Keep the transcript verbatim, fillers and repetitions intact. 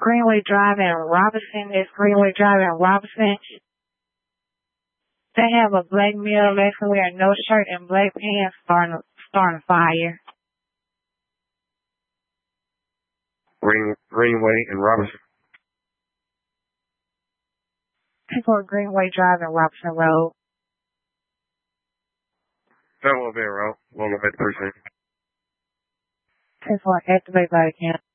Greenway Drive in Robinson. It's Greenway Drive in Robinson. They have a black male left wearing no shirt and black pants starting, starting a fire. Green, Greenway and Robinson. For Greenway Drive and Robinson Road. Federal Road, Local Med Precinct. ten four, activate body cam.